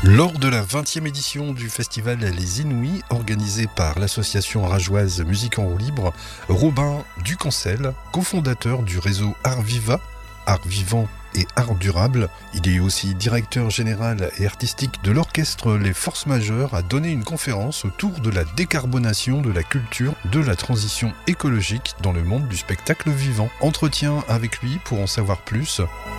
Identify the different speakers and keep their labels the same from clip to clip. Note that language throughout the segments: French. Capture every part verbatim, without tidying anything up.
Speaker 1: Lors de la vingtième édition du festival Les Inouïs, organisé par l'association arageoise Musique en roue libre, Robin Ducancel, cofondateur du réseau Art Viva, Art Vivant et Art Durable, il est aussi directeur général et artistique de l'orchestre Les Forces Majeures, a donné une conférence autour de la décarbonation de la culture, de la transition écologique dans le monde du spectacle vivant. Entretien avec lui pour en savoir plus.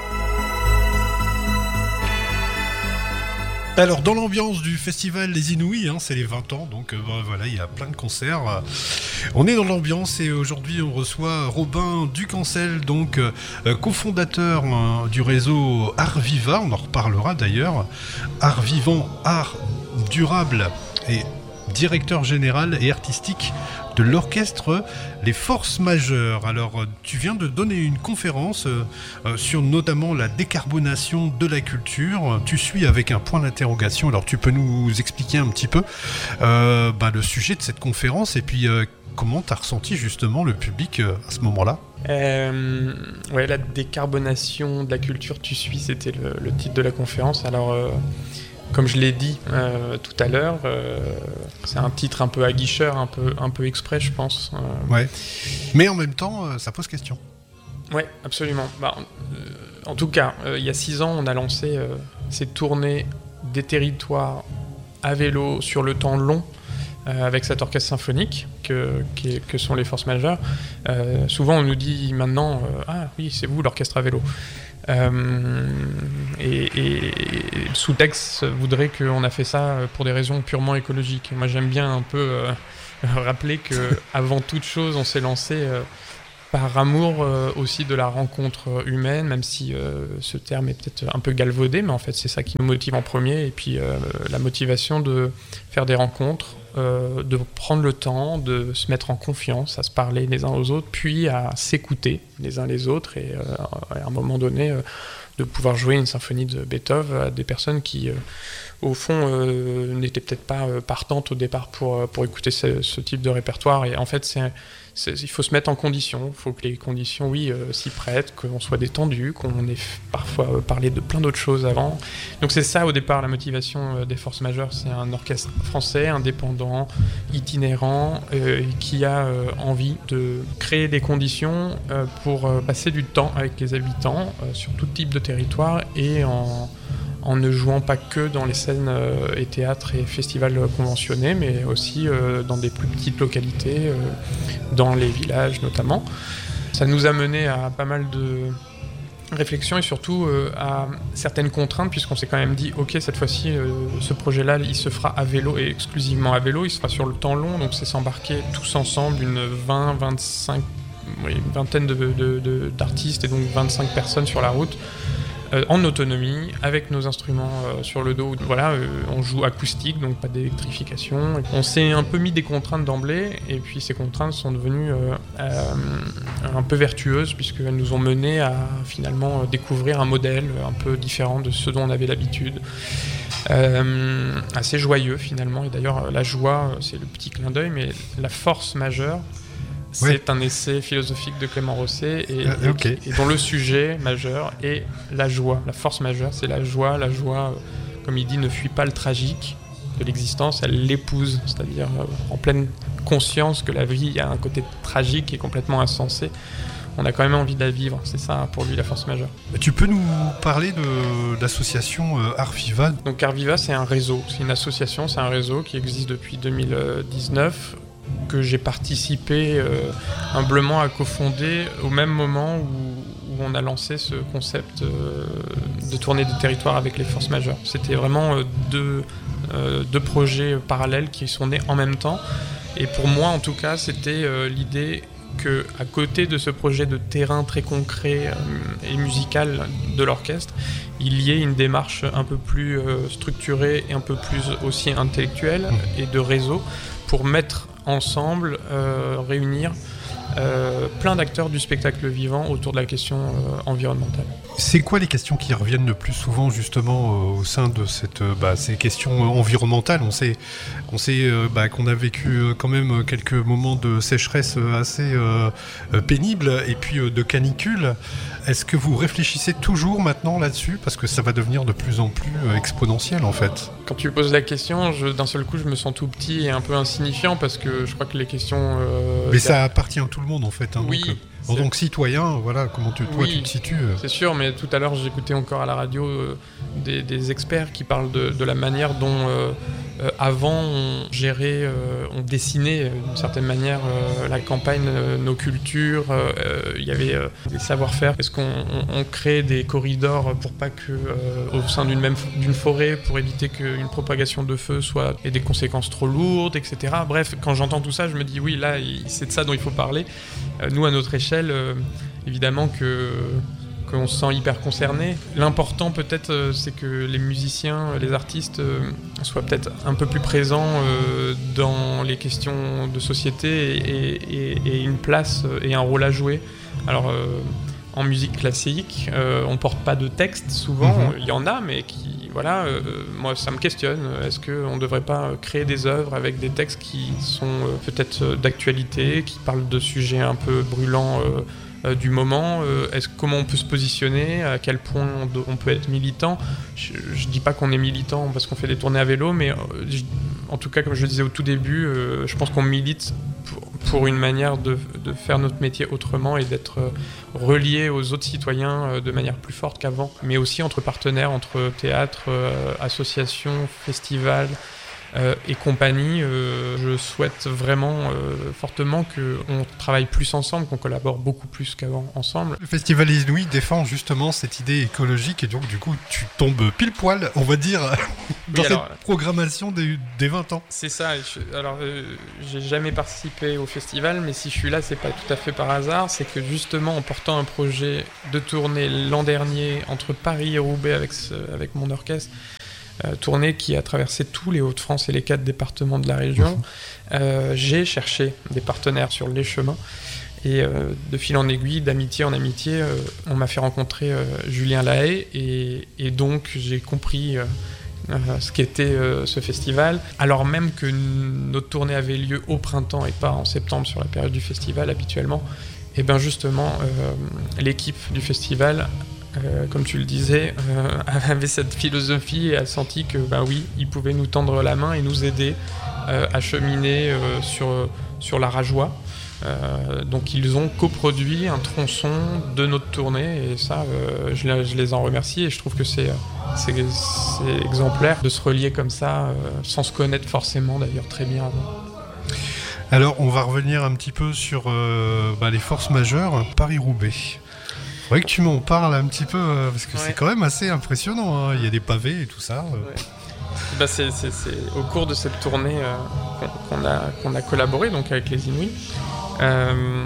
Speaker 1: Alors, dans l'ambiance du festival Les Inouïs, hein, c'est les vingt ans, donc euh, ben, voilà, il y a plein de concerts. On est dans l'ambiance et aujourd'hui on reçoit Robin Ducancel, donc euh, cofondateur euh, du réseau Art Viva, on en reparlera d'ailleurs, Art Vivant, Art Durable et directeur général et artistique de l'orchestre Les Forces Majeures. Alors, tu viens de donner une conférence euh, sur notamment la décarbonation de la culture. Tu suis avec un point d'interrogation. Alors, tu peux nous expliquer un petit peu euh, bah, le sujet de cette conférence et puis euh, comment tu as ressenti justement le public euh, à ce moment-là?
Speaker 2: euh, Ouais, la décarbonation de la culture, tu suis, c'était le, le titre de la conférence. Alors... Euh... Comme je l'ai dit euh, tout à l'heure, euh, c'est un titre un peu aguicheur, un peu, un peu exprès, je pense. Euh...
Speaker 1: Ouais. Mais en même temps, euh, ça pose question.
Speaker 2: Ouais, absolument. Bah, euh, en tout cas, euh, il y a six ans, on a lancé euh, ces tournées des territoires à vélo sur le temps long euh, avec cet orchestre symphonique que, qui est, que sont les Forces Majeures. Euh, souvent, on nous dit maintenant euh, « Ah oui, c'est vous l'orchestre à vélo ». Euh, et, et, et le sous-texte voudrait qu'on a fait ça pour des raisons purement écologiques. Moi, j'aime bien un peu euh, rappeler qu'avant toute chose, on s'est lancé euh, par amour euh, aussi de la rencontre humaine, même si euh, ce terme est peut-être un peu galvaudé, mais en fait, c'est ça qui nous motive en premier. Et puis, euh, la motivation de faire des rencontres, euh, de prendre le temps, de se mettre en confiance, à se parler les uns aux autres, puis à s'écouter les uns les autres et euh, à un moment donné euh, de pouvoir jouer une symphonie de Beethoven à des personnes qui euh, au fond euh, n'étaient peut-être pas euh, partantes au départ pour, pour écouter ce, ce type de répertoire. Et en fait c'est, c'est, il faut se mettre en condition, il faut que les conditions oui euh, s'y prêtent, qu'on soit détendu, qu'on ait parfois euh, parlé de plein d'autres choses avant. Donc c'est ça au départ la motivation euh, des Forces Majeures. C'est un orchestre français indépendant, itinérant, euh, qui a euh, envie de créer des conditions euh, pour euh, passer du temps avec les habitants euh, sur tout type de territoire et en en ne jouant pas que dans les scènes euh, et théâtres et festivals conventionnés, mais aussi euh, dans des plus petites localités, euh, dans les villages notamment. Ça nous a mené à pas mal de réflexions et surtout euh, à certaines contraintes, puisqu'on s'est quand même dit, ok, cette fois-ci, euh, ce projet-là, il se fera à vélo et exclusivement à vélo, il se fera sur le temps long, donc c'est s'embarquer tous ensemble, une vingt, vingt-cinq, oui, une vingtaine de, de, de, d'artistes et donc vingt-cinq personnes sur la route, Euh, en autonomie, avec nos instruments euh, sur le dos. Voilà, euh, on joue acoustique, donc pas d'électrification. On s'est un peu mis des contraintes d'emblée, et puis ces contraintes sont devenues euh, euh, un peu vertueuses, puisqu'elles nous ont menés à finalement découvrir un modèle un peu différent de ce dont on avait l'habitude. Euh, assez joyeux finalement, et d'ailleurs la joie, c'est le petit clin d'œil, mais la force majeure, c'est ouais. un essai philosophique de Clément Rosset et, euh, okay. et, et dont le sujet majeur est la joie. La force majeure, c'est la joie. La joie, euh, comme il dit, ne fuit pas le tragique de l'existence, elle l'épouse, c'est-à-dire euh, en pleine conscience que la vie a un côté tragique et complètement insensé. On a quand même envie de la vivre, c'est ça pour lui la force majeure.
Speaker 1: Tu peux nous parler de l'association euh, Art Viva? Donc
Speaker 2: Art Viva, c'est un réseau, c'est une association, c'est un réseau qui existe depuis deux mille dix-neuf, que j'ai participé euh, humblement à cofonder au même moment où, où on a lancé ce concept euh, de tournée des territoires avec les Forces Majeures. C'était vraiment euh, deux, euh, deux projets parallèles qui sont nés en même temps. Et pour moi, en tout cas, c'était euh, l'idée qu'à côté de ce projet de terrain très concret euh, et musical de l'orchestre, il y ait une démarche un peu plus euh, structurée et un peu plus aussi intellectuelle et de réseau pour mettre ensemble, euh, réunir euh, plein d'acteurs du spectacle vivant autour de la question euh, environnementale.
Speaker 1: C'est quoi les questions qui reviennent le plus souvent justement euh, au sein de cette, euh, bah, ces questions environnementales? On sait, on sait euh, bah, qu'on a vécu euh, quand même quelques moments de sécheresse assez euh, euh, pénibles et puis euh, de canicule. Est-ce que vous réfléchissez toujours maintenant là-dessus? Parce que ça va devenir de plus en plus euh, exponentiel en fait.
Speaker 2: Quand tu poses la question, je, d'un seul coup, je me sens tout petit et un peu insignifiant parce que je crois que les questions... Euh,
Speaker 1: mais ça appartient à tout le monde en fait. Hein,
Speaker 2: oui.
Speaker 1: Donc, en tant que citoyen, voilà, comment tu, toi
Speaker 2: oui,
Speaker 1: tu te situes euh...
Speaker 2: C'est sûr, mais tout à l'heure j'écoutais encore à la radio euh, des, des experts qui parlent de, de la manière dont euh, euh, avant on gérait, euh, on dessinait euh, d'une certaine manière euh, la campagne, euh, nos cultures, il euh, y avait euh, des savoir-faire. Est-ce qu'on on, on crée des corridors pour pas que euh, au sein d'une même d'une forêt pour éviter qu'une propagation de feu soit ait des conséquences trop lourdes, et cetera. Bref, quand j'entends tout ça, je me dis oui, là c'est de ça dont il faut parler. Euh, nous à notre échelle. Euh, évidemment que qu'on se sent hyper concerné. L'important peut-être euh, c'est que les musiciens, les artistes euh, soient peut-être un peu plus présents euh, dans les questions de société et, et, et une place et un rôle à jouer. Alors euh, en musique classique, euh, on porte pas de texte souvent, mm-hmm. il y en a mais qui voilà, euh, moi ça me questionne. Est-ce qu'on ne devrait pas créer des œuvres avec des textes qui sont euh, peut-être d'actualité, qui parlent de sujets un peu brûlants euh, euh, du moment euh, est-ce, comment on peut se positionner, à quel point on, do, on peut être militant. Je ne dis pas qu'on est militant parce qu'on fait des tournées à vélo, mais euh, je, en tout cas, comme je le disais au tout début, euh, je pense qu'on milite pour, pour une manière de, de faire notre métier autrement et d'être euh, relié aux autres citoyens euh, de manière plus forte qu'avant, mais aussi entre partenaires, entre théâtre, euh, associations, festivals, Euh, et compagnie. Euh, je souhaite vraiment euh, fortement qu'on travaille plus ensemble, qu'on collabore beaucoup plus qu'avant ensemble.
Speaker 1: Le Festival Les Inouïs défend justement cette idée écologique et donc du coup tu tombes pile poil, on va dire, dans oui, alors, cette programmation des, des vingt ans.
Speaker 2: C'est ça. Je, alors euh, j'ai jamais participé au festival, mais si je suis là, c'est pas tout à fait par hasard. C'est que justement en portant un projet de tournée l'an dernier entre Paris et Roubaix avec, ce, avec mon orchestre, Euh, tournée qui a traversé tous les Hauts-de-France et les quatre départements de la région. Euh, j'ai cherché des partenaires sur les chemins et euh, de fil en aiguille, d'amitié en amitié, euh, on m'a fait rencontrer euh, Julien Lahaye et, et donc j'ai compris euh, euh, ce qu'était euh, ce festival, alors même que n- notre tournée avait lieu au printemps et pas en septembre sur la période du festival habituellement. Et bien justement, euh, l'équipe du festival, Euh, comme tu le disais, euh, avait cette philosophie et a senti que, bah oui, ils pouvaient nous tendre la main et nous aider euh, à cheminer euh, sur, sur la Rajoie. Euh, donc ils ont coproduit un tronçon de notre tournée et ça, euh, je, je les en remercie et je trouve que c'est, c'est, c'est exemplaire de se relier comme ça, euh, sans se connaître forcément d'ailleurs très bien avant.
Speaker 1: Alors on va revenir un petit peu sur euh, bah, les forces majeures, Paris-Roubaix. Il faudrait que tu m'en parles un petit peu, euh, parce que ouais. C'est quand même assez impressionnant, hein. Il y a des pavés et tout ça. Euh.
Speaker 2: Ouais. Bah c'est, c'est, c'est au cours de cette tournée euh, qu'on, qu'on, a, qu'on a collaboré donc, avec les Inouïs, euh,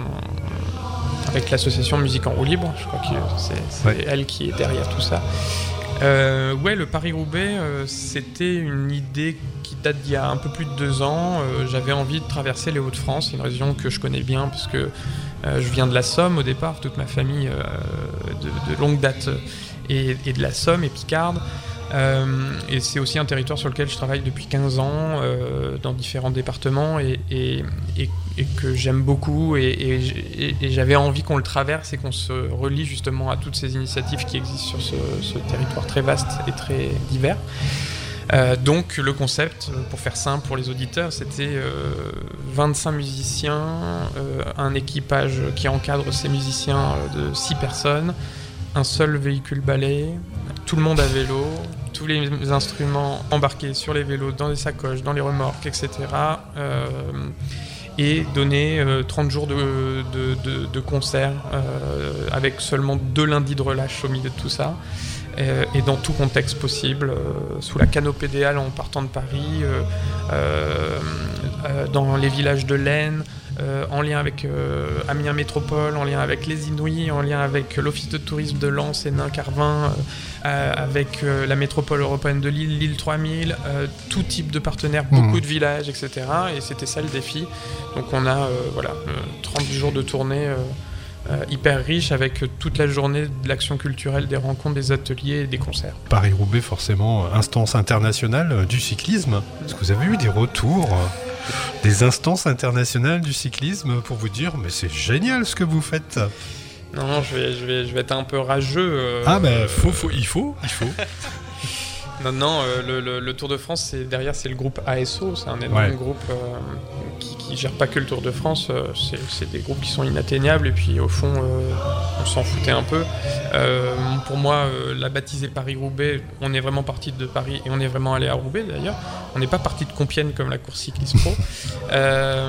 Speaker 2: avec l'association Musique en roue libre, je crois que c'est, c'est ouais. elle qui est derrière tout ça. Euh, ouais, le Paris-Roubaix, euh, c'était une idée qui date d'il y a un peu plus de deux ans. Euh, j'avais envie de traverser les Hauts-de-France, c'est une région que je connais bien, parce que Euh, je viens de la Somme au départ, toute ma famille euh, de, de longue date est, est de la Somme et picarde. Euh, et c'est aussi un territoire sur lequel je travaille depuis quinze ans, euh, dans différents départements, et, et, et, et que j'aime beaucoup. Et, et, et j'avais envie qu'on le traverse et qu'on se relie justement à toutes ces initiatives qui existent sur ce, ce territoire très vaste et très divers. Euh, donc le concept, pour faire simple pour les auditeurs, c'était euh, vingt-cinq musiciens, euh, un équipage qui encadre ces musiciens de six personnes, un seul véhicule balai, tout le monde à vélo, tous les instruments embarqués sur les vélos, dans les sacoches, dans les remorques, et cetera. Euh, et donner euh, trente jours de, de, de, de concerts euh, avec seulement deux lundis de relâche au milieu de tout ça. Et dans tout contexte possible, euh, sous la canopée des Halles en partant de Paris, euh, euh, euh, dans les villages de l'Aisne, euh, en lien avec euh, Amiens Métropole, en lien avec les Inouïs, en lien avec l'Office de tourisme de Lens et Nain-Carvin, euh, avec euh, la métropole européenne de Lille, Lille trois mille, euh, tout type de partenaires, beaucoup mmh. de villages, et cetera. Et c'était ça le défi. Donc on a euh, voilà, euh, trente jours de tournée euh, euh, hyper riche avec euh, toute la journée de l'action culturelle, des rencontres, des ateliers et des concerts.
Speaker 1: Paris-Roubaix, forcément, instance internationale euh, du cyclisme. Est-ce que vous avez eu des retours euh, des instances internationales du cyclisme pour vous dire mais c'est génial ce que vous faites?
Speaker 2: Non, non, je vais, je vais, je vais être un peu rageux. Euh,
Speaker 1: ah ben, faut, faut, il faut, il faut.
Speaker 2: Non, non, euh, le, le, le Tour de France, c'est, derrière, c'est le groupe A S O, c'est un énorme ouais. groupe euh, qui, qui gère pas que le Tour de France, euh, c'est, c'est des groupes qui sont inatteignables, et puis au fond, euh, on s'en foutait un peu. Euh, pour moi, euh, la baptisée Paris-Roubaix, on est vraiment parti de Paris, et on est vraiment allé à Roubaix d'ailleurs, on n'est pas parti de Compiègne comme la course cycliste pro. euh,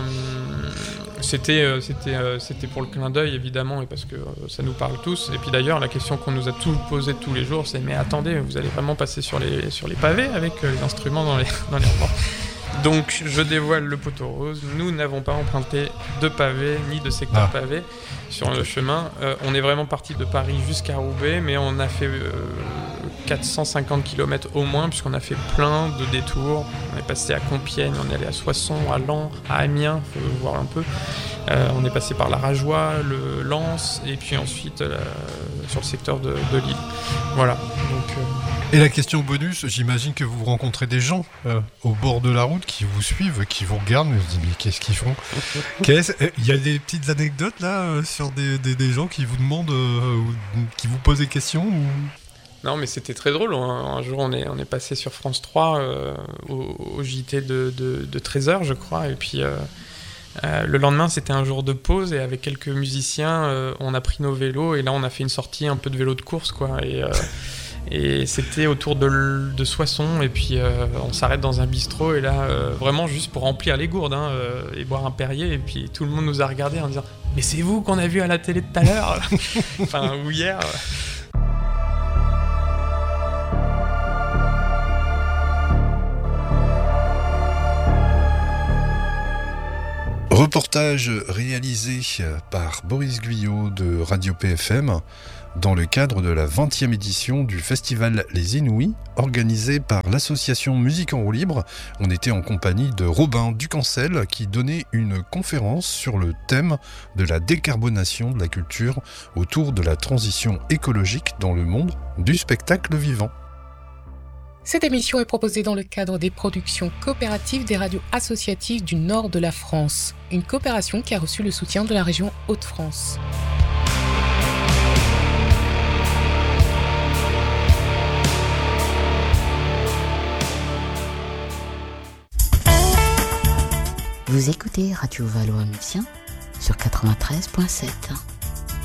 Speaker 2: C'était, euh, c'était, euh, c'était pour le clin d'œil évidemment et parce que euh, ça nous parle tous. Et puis d'ailleurs la question qu'on nous a tous posée tous les jours c'est mais attendez, vous allez vraiment passer sur les, sur les pavés avec euh, les instruments dans les, dans les remorques. Donc je dévoile le poteau rose, nous n'avons pas emprunté de pavés ni de secteur ah. pavé sur le chemin. Euh, on est vraiment parti de Paris jusqu'à Roubaix mais on a fait euh, quatre cent cinquante kilomètres au moins puisqu'on a fait plein de détours. On est passé à Compiègne, on est allé à Soissons, à Laon, à Amiens, il faut voir un peu. Euh, on est passé par la Rajoie, le Lens et puis ensuite euh, sur le secteur de, de Lille. Voilà. Donc, euh...
Speaker 1: Et la question bonus, j'imagine que vous rencontrez des gens euh, au bord de la route qui vous suivent, qui vous regardent, mais vous dites mais qu'est-ce qu'ils font? Qu'est-ce... Il y a des petites anecdotes là euh, sur des, des, des gens qui vous demandent, euh, qui vous posent des questions ou...
Speaker 2: Non, mais c'était très drôle. Un jour, on est, on est passé sur France trois euh, au, au J T de, de, de treize heures, je crois. Et puis, euh, euh, le lendemain, c'était un jour de pause. Et avec quelques musiciens, euh, on a pris nos vélos. Et là, on a fait une sortie un peu de vélo de course, quoi. Et, euh, et c'était autour de, de Soissons. Et puis, euh, on s'arrête dans un bistrot. Et là, euh, vraiment juste pour remplir les gourdes hein, euh, et boire un Perrier. Et puis, tout le monde nous a regardés en disant « Mais c'est vous qu'on a vu à la télé tout à l'heure ?» Enfin, ou hier.
Speaker 1: Reportage réalisé par Boris Guyot de Radio P F M dans le cadre de la vingtième édition du festival Les Inouïs organisé par l'association Musique en roue libre. On était en compagnie de Robin Ducancel qui donnait une conférence sur le thème de la décarbonation de la culture autour de la transition écologique dans le monde du spectacle vivant.
Speaker 3: Cette émission est proposée dans le cadre des productions coopératives des radios associatives du nord de la France, une coopération qui a reçu le soutien de la région Hauts-de-France.
Speaker 4: Vous écoutez Radio Valois-Mucien sur quatre-vingt-treize virgule sept.